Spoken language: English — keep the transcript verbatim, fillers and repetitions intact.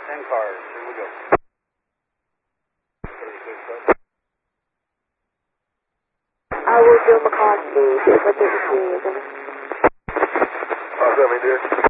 ten cars. Here we go. I will do McCarthy, but this is Uh, seven, dear.